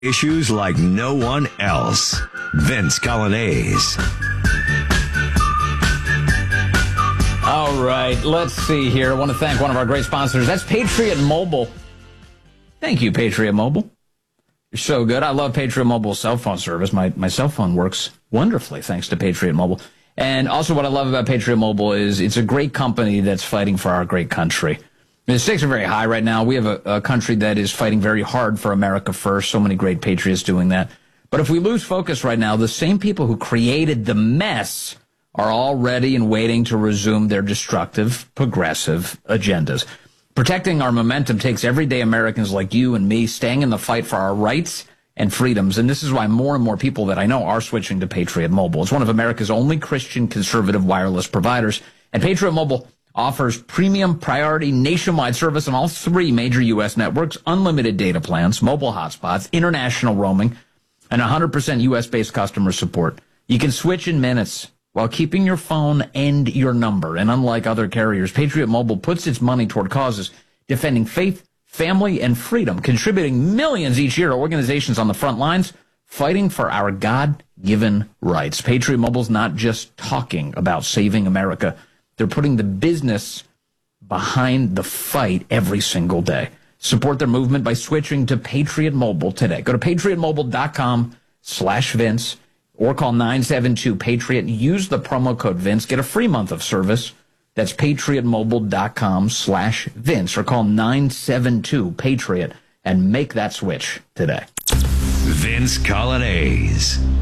Issues like no one else. Vince Colonnese. All right, let's see here. I want to thank one of our great sponsors. That's Patriot Mobile. Thank you, Patriot Mobile. You're so good. I love Patriot Mobile's cell phone service. My cell phone works wonderfully thanks to Patriot Mobile. And also what I love about Patriot Mobile is it's a great company that's fighting for our great country. The stakes are very high right now. We have a country that is fighting very hard for America first. So many great patriots doing that. But if we lose focus right now, the same people who created the mess are all ready and waiting to resume their destructive, progressive agendas. Protecting our momentum takes everyday Americans like you and me staying in the fight for our rights and freedoms. And this is why more and more people that I know are switching to Patriot Mobile. It's one of America's only Christian conservative wireless providers. And Patriot Mobile offers premium priority nationwide service on all three major U.S. networks, unlimited data plans, mobile hotspots, international roaming, and 100% U.S.-based customer support. You can switch in minutes while keeping your phone and your number. And unlike other carriers, Patriot Mobile puts its money toward causes defending faith, family, and freedom, contributing millions each year to organizations on the front lines fighting for our God-given rights. Patriot Mobile's not just talking about saving America. They're putting the business behind the fight every single day. Support their movement by switching to Patriot Mobile today. Go to patriotmobile.com/Vince or call 972-PATRIOT. Use the promo code Vince. Get a free month of service. That's patriotmobile.com/Vince or call 972-PATRIOT and make that switch today. Vince Colonnese.